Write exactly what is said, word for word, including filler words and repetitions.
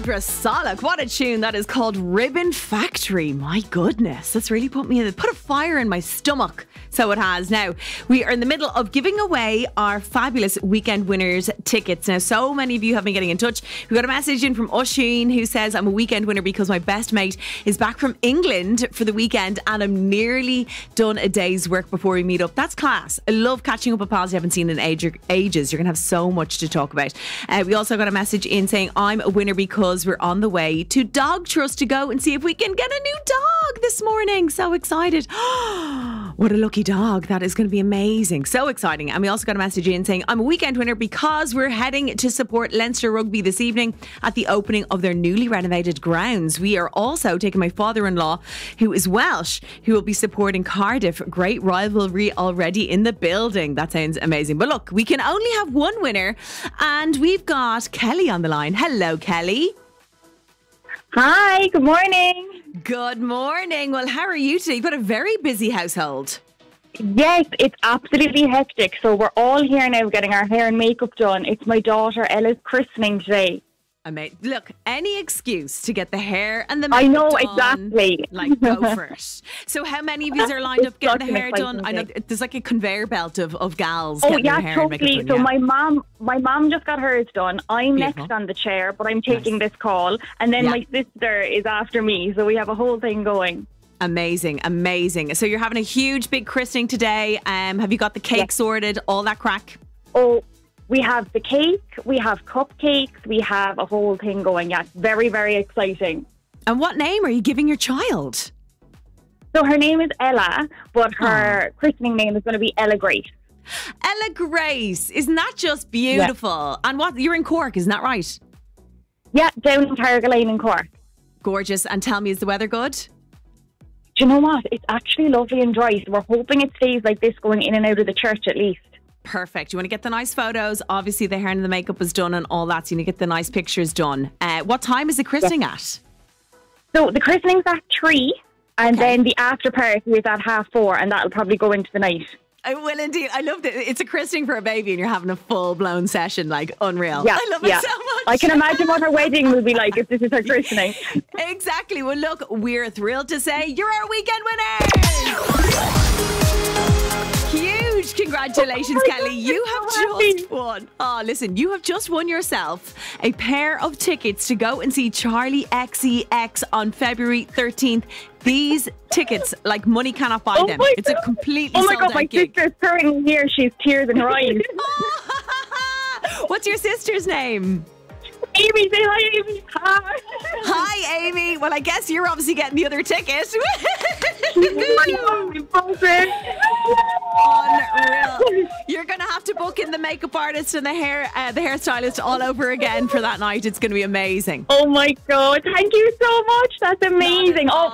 Sandra Solak. What a tune. That is called Ribbon Factory. My goodness, that's really put me in, put a fire in my stomach. So it has. Now, we are in the middle of giving away our fabulous weekend winners tickets. Now, so many of you have been getting in touch. We got a message in from Oisin who says, I'm a weekend winner because my best mate is back from England for the weekend and I'm nearly done a day's work before we meet up. That's class. I love catching up with pals you haven't seen in age, ages. You're going to have so much to talk about. Uh, we also got a message in saying, I'm a winner because we're on the way to Dog Trust to go and see if we can get a new dog this morning. So excited. What a lucky dog. That is going to be amazing. So exciting. And we also got a message in saying, I'm a weekend winner because we're heading to support Leinster Rugby this evening at the opening of their newly renovated grounds. We are also taking my father-in-law, who is Welsh, who will be supporting Cardiff. Great rivalry already in the building. That sounds amazing. But look, we can only have one winner and we've got Kelly on the line. Hello, Kelly. Hi, good morning. Good morning. Well, how are you today? You've got a very busy household. Yes, it's absolutely hectic. So we're all here now getting our hair and makeup done. It's my daughter Ella's christening today. Amazing. Look, any excuse to get the hair and the makeup I know, done, exactly. Like, go for it. So how many of you are lined It's up getting such the an hair done? exciting I know day. there's like a conveyor belt of, of gals Oh getting yeah, their hair and totally. makeup So done. my mom, my mom just got hers done. I'm Beautiful. next on the chair, but I'm taking Nice. this call, and then Yeah. my sister is after me. So we have a whole thing going. Amazing, amazing. So you're having a huge big christening today. Um, have you got the cake Yes. sorted? All that crack? Oh, we have the cake, we have cupcakes, we have a whole thing going. Yeah, very, very exciting. And what name are you giving your child? So her name is Ella, but her christening name is going to be Ella Grace. Ella Grace. Isn't that just beautiful? And what, you're in Cork, isn't that right? Yeah, down in Carrigal Lane in Cork. Gorgeous. And tell me, is the weather good? Do you know what? It's actually lovely and dry. So we're hoping it stays like this going in and out of the church at least. Perfect. You want to get the nice photos. Obviously, the hair and the makeup is done and all that. So you need to get the nice pictures done. Uh, what time is the christening at? So the christening's at three, and Okay. then the after party is at half four, and that'll probably go into the night. I will indeed. I love that. It's a christening for a baby and you're having a full blown session. Like, unreal. Yeah, I love yeah. it so much. I can imagine what her wedding will be like if this is her christening. Exactly. Well, look, we're thrilled to say you're our weekend winner. Huge congratulations, Oh my Kelly. God, You I'm have so happy. just won. Oh, listen, you have just won yourself a pair of tickets to go and see Charlie X C X on February thirteenth. These tickets, like money cannot buy Oh them. my It's a God. completely Oh my sold God, out my gig. sister's currently here. She's tears in her eyes. What's your sister's name? Amy, say hi, Amy. Hi. Hi, Amy. Well, I guess you're obviously getting the other ticket. Unreal. You're going to have to book in the makeup artist and the hair, uh, the hairstylist all over again for that night. It's going to be amazing. Oh my God, thank you so much. That's amazing. Oh,